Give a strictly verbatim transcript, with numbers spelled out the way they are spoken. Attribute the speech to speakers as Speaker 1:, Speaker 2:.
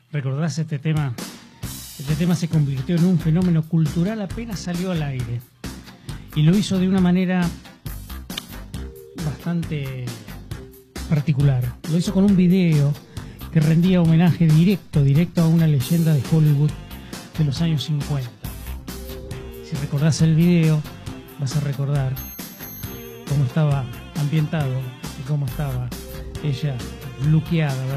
Speaker 1: ¿Recordás este tema? Este tema se convirtió en un fenómeno cultural apenas salió al aire. Y lo hizo de una manera bastante particular. Lo hizo con un video que rendía homenaje directo, directo a una leyenda de Hollywood de los años cincuenta. Si recordás el video, vas a recordar cómo estaba ambientado y cómo estaba ella luqueada,